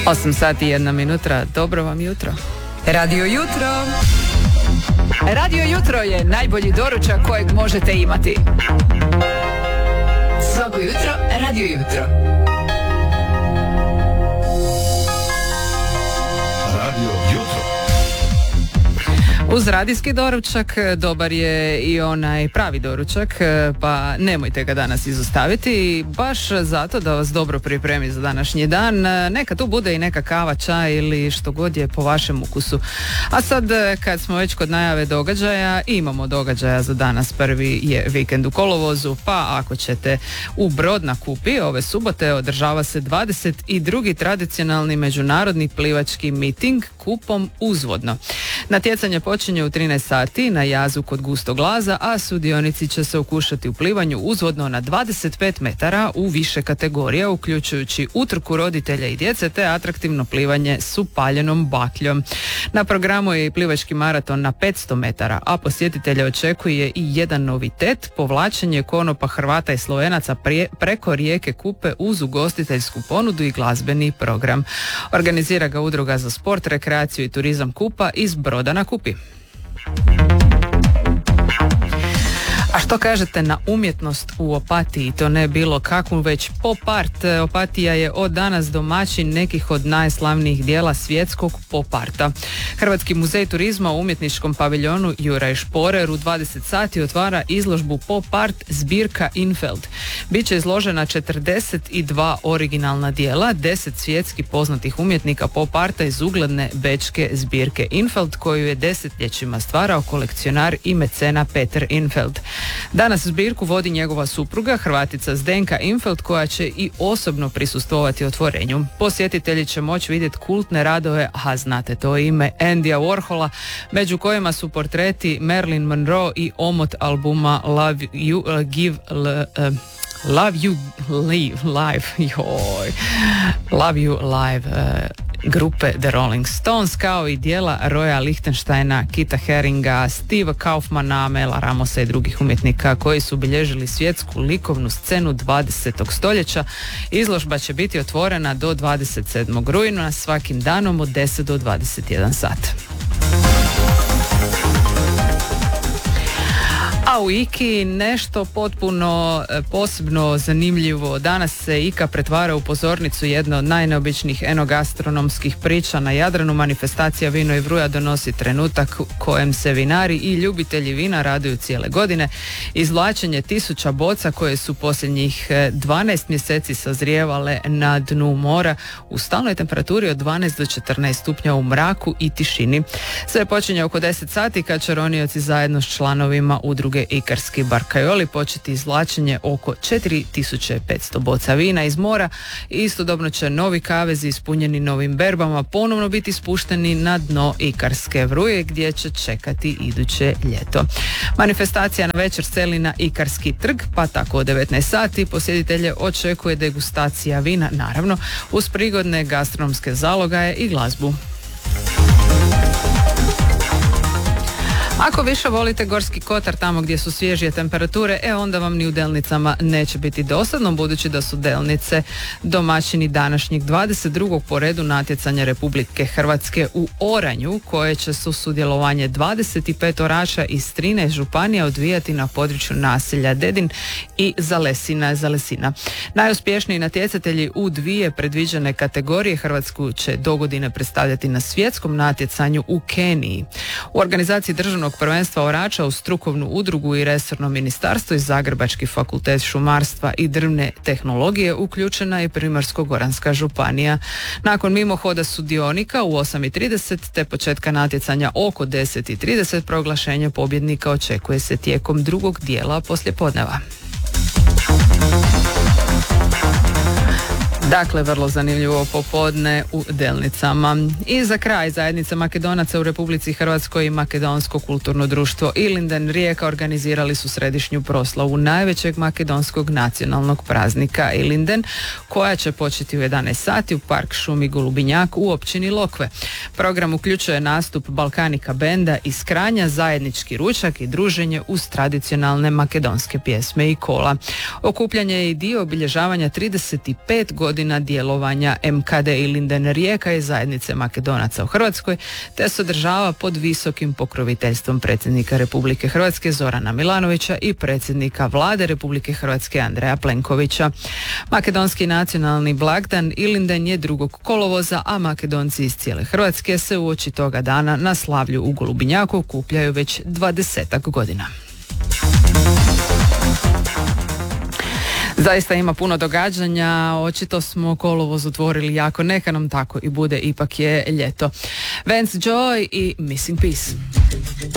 8 sati i 1 minuta, dobro vam jutro. Radio Jutro. Radio Jutro je najbolji doručak kojeg možete imati. Svako jutro, Radio Jutro. Radio Jutro. Uz radijski doručak dobar je i onaj pravi doručak, pa nemojte ga danas izostaviti, baš zato da vas dobro pripremi za današnji dan. Neka tu bude i neka kava, čaj ili što god je po vašem ukusu. A sad kad smo već kod najave događaja, imamo događaja za danas. Prvi je vikend u kolovozu, pa ako ćete u Brod na Kupi, ove subote održava se 22. tradicionalni međunarodni plivački miting Kupom uzvodno. Natjecanje počinje u 13 sati na jazu kod Gustog Laza, a sudionici će se okušati u plivanju uzvodno na 25 metara u više kategorija, uključujući utrku roditelja i djece te atraktivno plivanje s upaljenom bakljom. Na programu je i plivački maraton na 500 metara, a posjetitelje očekuje i jedan novitet, povlačenje konopa Hrvata i Slovenaca preko rijeke Kupe uz ugostiteljsku ponudu i glazbeni program. Organizira ga Udruga za sport, rekreaciju i turizam Kupa iz Broda na Kupi. A što kažete na umjetnost u Opatiji? To ne bilo kakvu, već pop art. Opatija je od danas domaćin nekih od najslavnijih dijela svjetskog pop arta. Hrvatski muzej turizma u umjetničkom paviljonu Juraj Šporer u 20 sati otvara izložbu pop art zbirka Infeld. Biće izložena 42 originalna dijela, 10 svjetski poznatih umjetnika pop arta iz ugledne bečke zbirke Infeld, koju je desetljećima stvarao kolekcionar i mecena Peter Infeld. Danas zbirku vodi njegova supruga, Hrvatica Zdenka Infeld, koja će i osobno prisustvovati otvorenju. Posjetitelji će moći vidjeti kultne radove, a znate to ime, Andyja Warhola, među kojima su portreti Marilyn Monroe i omot albuma Love You Live grupe The Rolling Stones, kao i dijela Roya Lichtensteina, Kita Haringa, Steve Kaufmana, Mela Ramosa i drugih umjetnika koji su bilježili svjetsku likovnu scenu 20. stoljeća. Izložba će biti otvorena do 27. rujna svakim danom od 10 do 21 sat. A u IKI nešto potpuno posebno zanimljivo. Danas se IKA pretvara u pozornicu jedne od najneobičnijih enogastronomskih priča na Jadranu. Manifestacija Vino i Vruja donosi trenutak kojem se vinari i ljubitelji vina raduju cijele godine. Izvlačenje 1000 boca koje su posljednjih 12 mjeseci sazrijevale na dnu mora u stalnoj temperaturi od 12 do 14 stupnja u mraku i tišini. Sve počinje oko 10 sati kad će ronioci zajedno s članovima udruge Ikarski barkajoli početi izvlačenje oko 4500 boca vina iz mora i istodobno će novi kavezi ispunjeni novim berbama ponovno biti spušteni na dno Ikarske vruje gdje će čekati iduće ljeto. Manifestacija na večer seli na Ikarski trg, pa tako od 19 sati posjetitelje očekuje degustacija vina, naravno uz prigodne gastronomske zalogaje i glazbu. Ako više volite Gorski kotar, tamo gdje su svježije temperature, onda vam ni u Delnicama neće biti dosadno, budući da su Delnice domaćini današnjeg 22. po redu natjecanja Republike Hrvatske u oranju, koje će su sudjelovanje 25 orača iz 13 županija odvijati na području naselja Dedin i Zalesina. Najuspješniji natjecatelji u dvije predviđene kategorije Hrvatsku će dogodine predstavljati na svjetskom natjecanju u Keniji. U organizaciji državnog prvenstva orača u strukovnu udrugu i resorno ministarstvo i Zagrebački fakultet šumarstva i drvne tehnologije uključena je Primorsko-goranska županija. Nakon mimohoda sudionika u 8:30 te početka natjecanja oko 10:30 proglašenje pobjednika očekuje se tijekom drugog dijela poslijepodneva. Dakle, vrlo zanimljivo popodne u Delnicama. I za kraj, zajednica Makedonaca u Republici Hrvatskoj i Makedonsko kulturno društvo Ilinden Rijeka organizirali su središnju proslavu najvećeg makedonskog nacionalnog praznika Ilinden, koja će početi u 11 sati u Park šumi Golubinjak u općini Lokve. Program uključuje nastup Balkanika benda iz Kranja, zajednički ručak i druženje uz tradicionalne makedonske pjesme i kola. Okupljanje je i dio obilježavanja 35 godina godina djelovanja MKD Linden Rijeka i zajednice Makedonaca u Hrvatskoj, te se održava pod visokim pokroviteljstvom predsjednika Republike Hrvatske Zorana Milanovića i predsjednika Vlade Republike Hrvatske Andreja Plenkovića. Makedonski nacionalni blagdan Ilinden je 2. kolovoza, a Makedonci iz cijele Hrvatske se uoči toga dana na slavlju u Golubinjaku okupljaju već 20 godina. Zaista ima puno događanja, očito smo kolovoz otvorili jako, neka nam tako i bude, ipak je ljeto. Vance Joy i Missing Piece.